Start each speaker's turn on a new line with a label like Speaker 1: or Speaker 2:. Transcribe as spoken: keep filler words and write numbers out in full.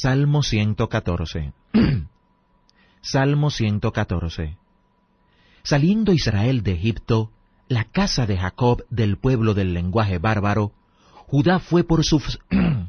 Speaker 1: Salmo ciento catorce. Salmo ciento catorce. Saliendo Israel de Egipto, la casa de Jacob del pueblo del lenguaje bárbaro, Judá fue por sus,